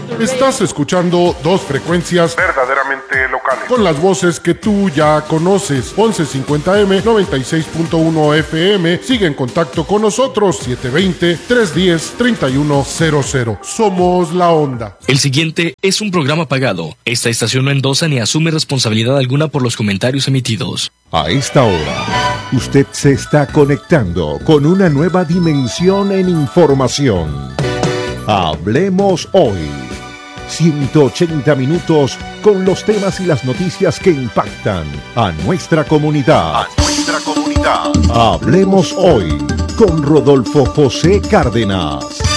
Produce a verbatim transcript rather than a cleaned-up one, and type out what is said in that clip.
Estás escuchando dos frecuencias verdaderamente locales, con las voces que tú ya conoces. once cincuenta eme, noventa y seis punto uno efe eme. Sigue en contacto con nosotros. siete dos cero, tres uno cero, tres uno cero cero. Somos La Onda. El siguiente es un programa pagado. Esta estación no endosa ni asume responsabilidad alguna por los comentarios emitidos. A esta hora, usted se está conectando con una nueva dimensión en información. Hablemos hoy. ciento ochenta minutos con los temas y las noticias que impactan a nuestra comunidad. A nuestra comunidad. Hablemos hoy con Rodolfo José Cárdenas.